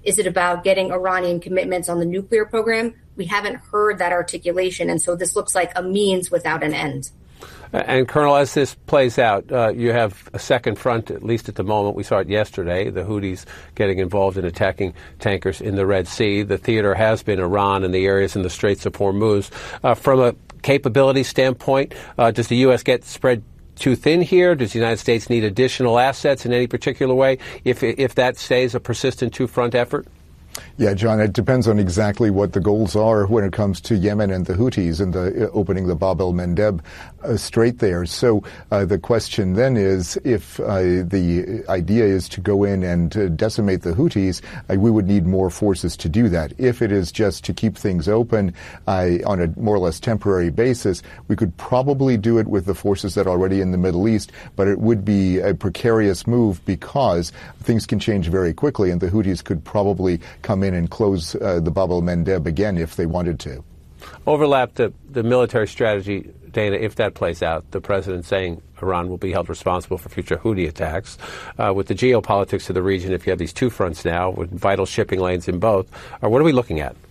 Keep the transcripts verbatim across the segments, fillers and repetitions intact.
Is it about getting Iranian commitments on the nuclear program? We haven't heard that articulation, and so this looks like a means without an end. And, Colonel, as this plays out, uh, you have a second front, at least at the moment. We saw it yesterday, the Houthis getting involved in attacking tankers in the Red Sea. The theater has been Iran and the areas in the Straits of Hormuz. Uh, from a capability standpoint, uh, does the U S get spread too thin here? Does the United States need additional assets in any particular way if if that stays a persistent two-front effort? Yeah, John, it depends on exactly what the goals are when it comes to Yemen and the Houthis and the uh, opening the Bab el-Mandeb uh, Strait there. So uh, the question then is, if uh, the idea is to go in and uh, decimate the Houthis, uh, we would need more forces to do that. If it is just to keep things open uh, on a more or less temporary basis, we could probably do it with the forces that are already in the Middle East, but it would be a precarious move because things can change very quickly, and the Houthis could probably come in and close uh, the Bab el-Mandeb again if they wanted to. Overlap the, the military strategy, Dana, if that plays out, the president saying Iran will be held responsible for future Houthi attacks. Uh, with the geopolitics of the region, if you have these two fronts now with vital shipping lanes in both, or what are we looking at?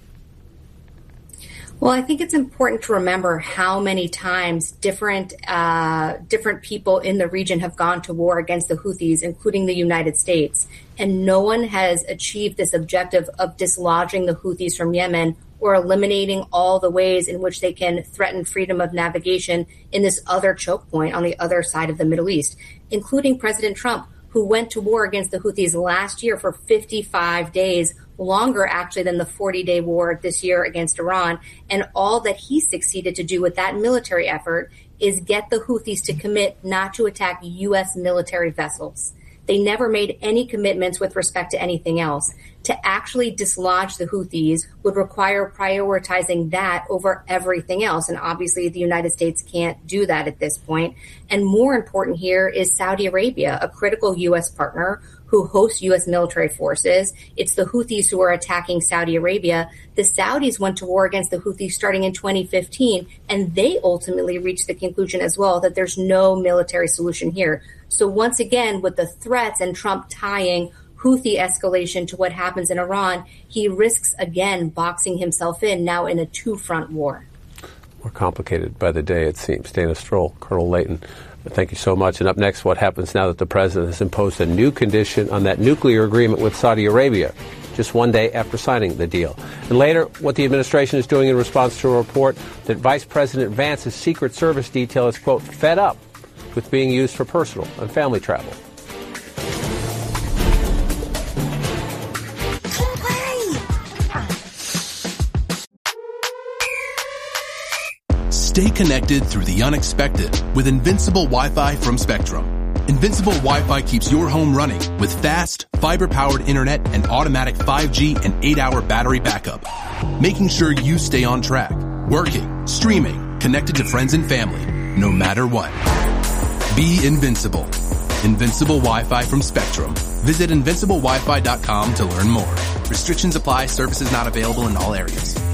Well, I think it's important to remember how many times different uh, different people in the region have gone to war against the Houthis, including the United States. And no one has achieved this objective of dislodging the Houthis from Yemen or eliminating all the ways in which they can threaten freedom of navigation in this other choke point on the other side of the Middle East, including President Trump, who went to war against the Houthis last year for fifty-five days, longer actually than the forty-day war this year against Iran. And all that he succeeded to do with that military effort is get the Houthis to commit not to attack U S military vessels. They never made any commitments with respect to anything else. To actually dislodge the Houthis would require prioritizing that over everything else. And obviously the United States can't do that at this point. And more important here is Saudi Arabia, a critical U S partner who hosts U S military forces. It's the Houthis who are attacking Saudi Arabia. The Saudis went to war against the Houthis starting in twenty fifteen, and they ultimately reached the conclusion as well that there's no military solution here. So once again, with the threats and Trump tying Houthi escalation to what happens in Iran, he risks again boxing himself in now in a two-front war. More complicated by the day, it seems. Dana Stroll, Colonel Leighton, thank you so much. And up next, what happens now that the president has imposed a new condition on that nuclear agreement with Saudi Arabia, just one day after signing the deal. And later, what the administration is doing in response to a report that Vice President Vance's Secret Service detail is, quote, fed up with being used for personal and family travel. Stay connected through the unexpected with Invincible Wi-Fi from Spectrum. Invincible Wi-Fi keeps your home running with fast, fiber-powered internet and automatic five G and eight hour battery backup, making sure you stay on track, working, streaming, connected to friends and family, no matter what. Be invincible. Invincible Wi-Fi from Spectrum. Visit invincible wi fi dot com to learn more. Restrictions apply. Services not available in all areas.